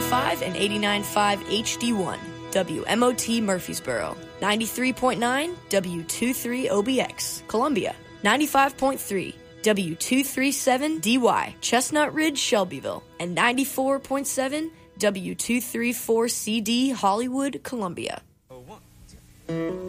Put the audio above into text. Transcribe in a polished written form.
89.5 and 89.5 HD1, WMOT Murfreesboro. 93.9 W23OBX, Columbia. 95.3 W237DY, Chestnut Ridge, Shelbyville. And 94.7 W234CD, Hollywood, Columbia.